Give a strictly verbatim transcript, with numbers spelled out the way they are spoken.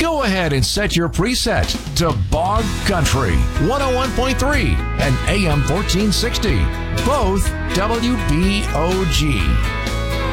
Go ahead and set your preset to Bog Country one oh one point three and A M fourteen sixty, both W B O G.